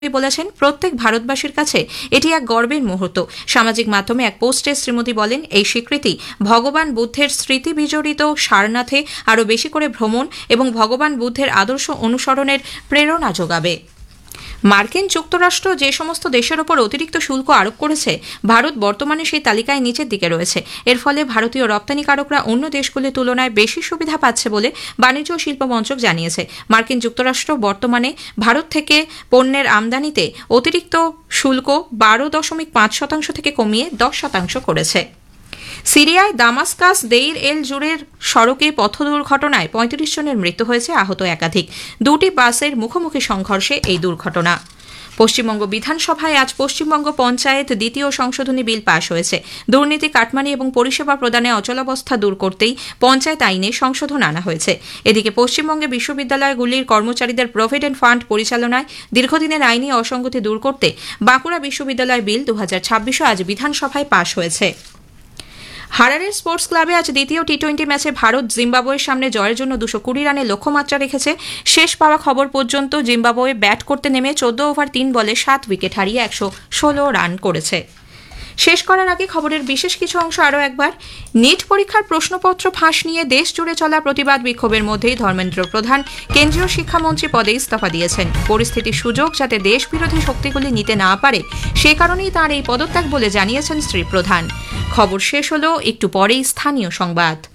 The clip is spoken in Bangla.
বলেছেন, প্রত্যেক ভারতবাসীর কাছে এটি এক গর্বের মুহূর্ত। সামাজিক মাধ্যমে এক পোস্টে শ্রীমোদী বলেন, এই স্বীকৃতি ভগবান বুদ্ধের স্মৃতি বিজড়িত সারনাথে আরও বেশি করে ভ্রমণ এবং ভগবান বুদ্ধের আদর্শ অনুসরণের প্রেরণা যোগাবে। মার্কিন যুক্তরাষ্ট্র যে সমস্ত দেশের ওপর অতিরিক্ত শুল্ক আরোপ করেছে, ভারত বর্তমানে সেই তালিকায় নিচের দিকে রয়েছে। এর ফলে ভারতীয় রপ্তানিকারকরা অন্য দেশগুলির তুলনায় বেশি সুবিধা পাচ্ছে বলে বাণিজ্য ও শিল্প মন্ত্রক জানিয়েছে। মার্কিন যুক্তরাষ্ট্র বর্তমানে ভারত থেকে পণ্যের আমদানিতে অতিরিক্ত শুল্ক 12.5% থেকে কমিয়ে 10% করেছে। সিরিয়ায় দামাস্কাস দেইর এল জুরের সড়কে পথ দুর্ঘটনায় 35 জনের মৃত্যু হয়েছে, আহত একাধিক। দুটি বাসের মুখোমুখি সংঘর্ষে এই দুর্ঘটনা। পশ্চিমবঙ্গ বিধানসভায় আজ পশ্চিমবঙ্গ পঞ্চায়েত দ্বিতীয় সংশোধনী বিল পাশ হয়েছে। দুর্নীতি, কাটমানি এবং পরিষেবা প্রদানে অচলাবস্থা দূর করতেই পঞ্চায়েত আইনে সংশোধন আনা হয়েছে। এদিকে পশ্চিমবঙ্গে বিশ্ববিদ্যালয়গুলির কর্মচারীদের প্রভিডেন্ট ফান্ড পরিচালনায় দীর্ঘদিনের আইনি অসঙ্গতি দূর করতে বাঁকুড়া বিশ্ববিদ্যালয় বিল 2026 আজ বিধানসভায় পাশ হয়েছে। হারারে স্পোর্টস ক্লাবে আজ দ্বিতীয় টি-20 ম্যাচে ভারত জিম্বাবুয়ের সামনে জয়ের জন্য 220 রানের লক্ষ্যমাত্রা রেখেছে। শেষ পাওয়া খবর পর্যন্ত জিম্বাবুয়ে ব্যাট করতে নেমে 14 ওভার 3 বলে 7 উইকেট হারিয়ে 116 রান করেছে। শেষ করার আগে খবরের বিশেষ কিছু অংশ আরও একবার। নিট পরীক্ষার প্রশ্নপত্র ফাঁস নিয়ে দেশ জুড়ে চলা প্রতিবাদ বিক্ষোভের মধ্যেই ধর্মেন্দ্র প্রধান কেন্দ্রীয় শিক্ষামন্ত্রী পদে ইস্তফা দিয়েছেন। পরিস্থিতির সুযোগ যাতে দেশ বিরোধী শক্তিগুলি নিতে না পারে, সে কারণেই তাঁর এই পদত্যাগ বলে জানিয়েছেন শ্রী প্রধান। খবর শেষ হলো, একটু পরেই স্থানীয় সংবাদ।